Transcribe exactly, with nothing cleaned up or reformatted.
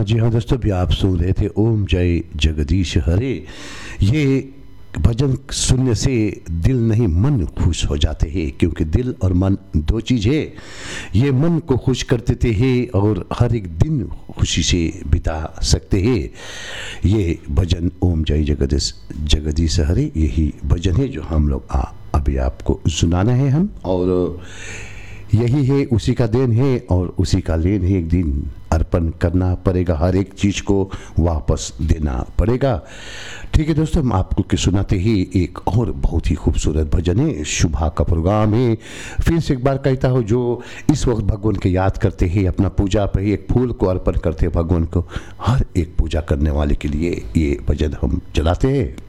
जी हाँ दोस्तों, भी आप सुन रहे थे ओम जय जगदीश हरे। ये भजन सुनने से दिल नहीं मन खुश हो जाते हैं, क्योंकि दिल और मन दो चीज़ है। ये मन को खुश कर देते हैं और हर एक दिन खुशी से बिता सकते हैं। ये भजन ओम जय जगदीश जगदीश हरे, यही भजन है जो हम लोग आ अभी आपको सुनाना है हम, और यही है, उसी का देन है और उसी का लेन है। एक दिन अर्पण करना पड़ेगा, हर एक चीज़ को वापस देना पड़ेगा। ठीक है दोस्तों, हम आपको के सुनाते ही एक और बहुत ही खूबसूरत भजन है। शुभा का प्रोग्राम है। फिर से एक बार कहता हूँ, जो इस वक्त भगवान के याद करते हैं, अपना पूजा पे ही एक फूल को अर्पण करते हैं भगवान को, हर एक पूजा करने वाले के लिए ये भजन हम चलाते हैं।